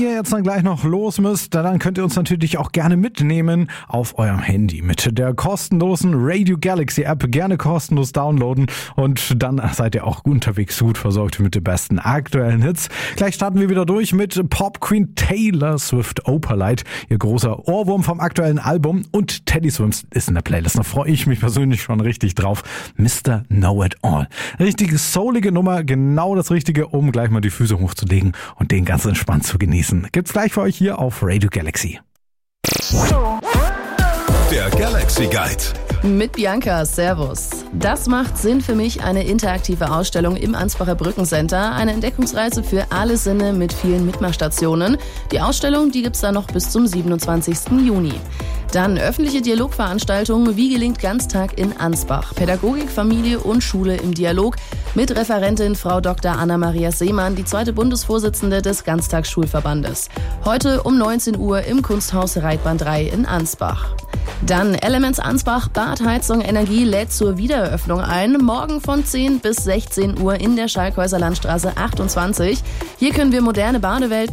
ihr jetzt dann gleich noch los müsst, dann könnt ihr uns natürlich auch gerne mitnehmen auf eurem Handy mit der kostenlosen Radio Galaxy App. Gerne kostenlos downloaden und dann seid ihr auch unterwegs gut versorgt mit den besten aktuellen Hits. Gleich starten wir wieder durch mit Pop Queen Taylor Swift Opalite, ihr großer Ohrwurm vom aktuellen Album, und Teddy Swims ist in der Playlist. Da freue ich mich persönlich schon richtig drauf. Mr. Know It All. Richtige soulige Nummer, genau das Richtige, um gleich mal die Füße hochzulegen und den ganz entspannt zu genießen. Gibt's gleich für euch hier auf Radio Galaxy. Der Galaxy Guide. Mit Bianca, servus. Das macht Sinn für mich, eine interaktive Ausstellung im Ansbacher Brückencenter. Eine Entdeckungsreise für alle Sinne mit vielen Mitmachstationen. Die Ausstellung, die gibt's da noch bis zum 27. Juni. Dann öffentliche Dialogveranstaltungen. Wie gelingt Ganztag in Ansbach? Pädagogik, Familie und Schule im Dialog. Mit Referentin Frau Dr. Anna-Maria Seemann, die zweite Bundesvorsitzende des Ganztagsschulverbandes. Heute um 19 Uhr im Kunsthaus Reitbahn 3 in Ansbach. Dann Elements Ansbach, Badheizung Energie lädt zur Wiedereröffnung ein. Morgen von 10 bis 16 Uhr in der Schalkhäuser Landstraße 28. Hier können wir moderne Badewelten